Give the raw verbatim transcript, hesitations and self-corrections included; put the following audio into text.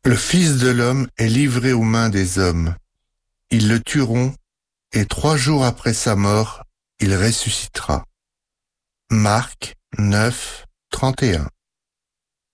Le Fils de l'homme est livré aux mains des hommes. Ils le tueront, et trois jours après sa mort, il ressuscitera. Marc neuf, trente et un.